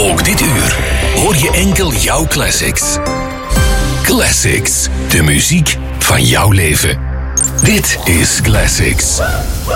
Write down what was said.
Ook dit uur hoor je enkel jouw classics. Classics, de muziek van jouw leven. Dit is Classics.